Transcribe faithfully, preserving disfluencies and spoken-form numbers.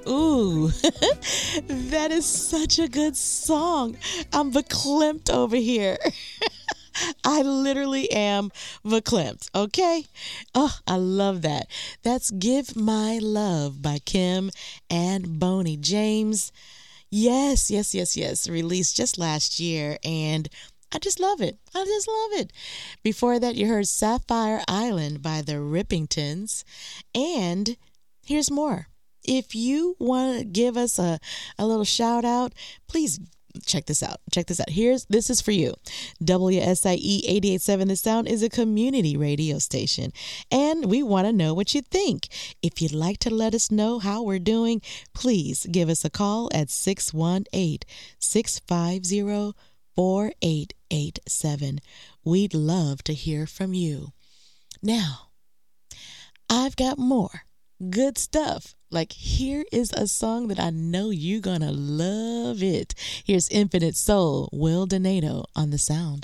Ooh, that is such a good song. I'm verklempt over here. I literally am verklempt, okay? Oh, I love that. That's Give My Love by Kim and Boney James. Yes, yes, yes, yes. Released just last year, and I just love it. I just love it. Before that, you heard Sapphire Island by the Rippingtons. And here's more. If you want to give us a, a little shout out, please check this out. Check this out. Here's this is for you. W S I E eighty-eight point seven The Sound is a community radio station, and we want to know what you think. If you'd like to let us know how we're doing, please give us a call at six one eight, six five zero, four eight eight seven. We'd love to hear from you. Now, I've got more good stuff. Like, here is a song that I know you're gonna love it. Here's Infinite Soul, Will Donato on The Sound.